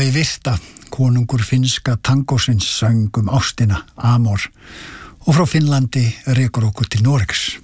Ólafur Virta, konungur finnska tangósins, söng ástina, Amor, og frá Finnlandi rekur okkur til Noregs.